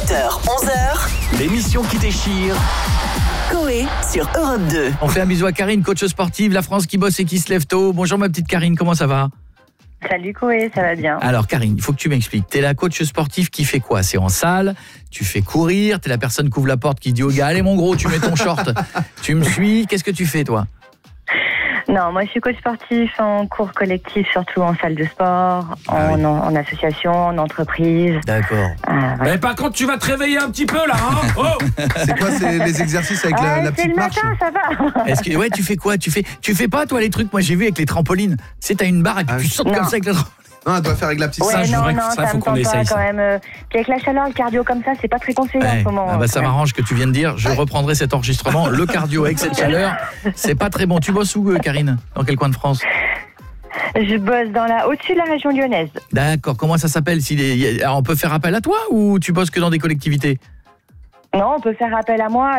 8h, 11h, l'émission qui déchire. Coé sur Europe 2. On fait un bisou à Karine, coach sportive, la France qui bosse et qui se lève tôt. Bonjour ma petite Karine, comment ça va ? Salut Coé, ça va bien. Alors Karine, il faut que tu m'expliques. T'es la coach sportive qui fait quoi ? C'est en salle, tu fais courir, t'es la personne qui ouvre la porte qui dit au gars « Allez mon gros, tu mets ton short, tu me suis ». Qu'est-ce que tu fais toi ? Non, moi je suis coach sportif en cours collectif, surtout en salle de sport, en association, en entreprise. D'accord. Voilà. Mais par contre, tu vas te réveiller un petit peu là, hein. Oh. C'est quoi, c'est les exercices avec la c'est petite le marche? matin, ça va. Est-ce que tu fais quoi ? Tu fais pas toi les trucs, moi j'ai vu avec les trampolines. C'est t'as une barre et puis tu sautes Non. comme ça avec la trampoline. Non, elle doit faire avec la petite Ouais, Ça, je non, voudrais que non, ça, faut me qu'on tente essaye pas ça. quand même. Puis avec la chaleur, le cardio comme ça, c'est pas très conseillé en Ouais. ce moment. Ah bah ça m'arrange que tu viennes de dire, je reprendrai cet enregistrement. Le cardio avec cette chaleur, c'est pas très bon. Tu bosses où Karine ? Dans quel coin de France ? Je bosse au-dessus de la région lyonnaise. D'accord, comment ça s'appelle ? Alors, on peut faire appel à toi ou tu bosses que dans des collectivités ? Non, on peut faire appel à moi.